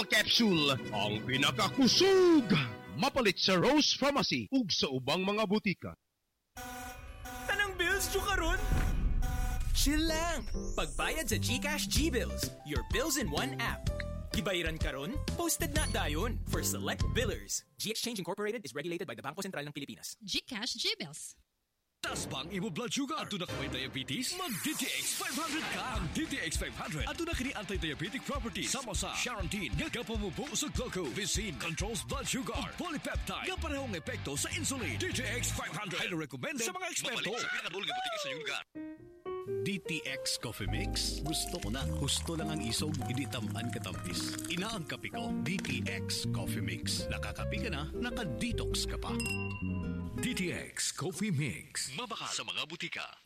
Herbal Capsule, ang pinakakusog. Mapalit sa Rose Pharmacy ug sa ubang mga butika. Tanang bills dyo karon? Chill lang! Pagbayad sa GCash G-Bills, your bills in one app. Gibayaran karon, posted na dayon for select billers. G-Exchange Incorporated is regulated by the Bangko Sentral ng Pilipinas. GCash G-Bills. Tas bang imo blood sugar? Ato na ka may diabetes? Mag-DTX 500 ka! Ang DTX 500 ato na kini anti-diabetic property sama sa Charantin nga kapamubo sa glucose, controls blood sugar, polypeptide nga parehong epekto sa insulin. DTX 500 highly recommended sa mga eksperto. DTX Coffee Mix. Gusto ko na. Husto lang ang isog, hindi tamaan katampis. Inaang kape ko, DTX Coffee Mix. Nakakape ka na, naka-detox ka pa. DTX Coffee Mix. Mabaka sa mga butika.